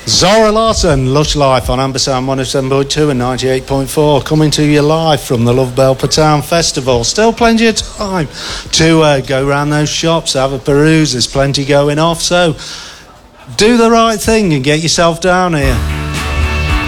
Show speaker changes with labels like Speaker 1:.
Speaker 1: Zora Larson, Lush Life on Ambersand 107.2 and 98.4, coming to you live from the Love Bell Town Festival. Still plenty of time to go around those shops, have a peruse, there's plenty going off, so do the right thing and get yourself down here.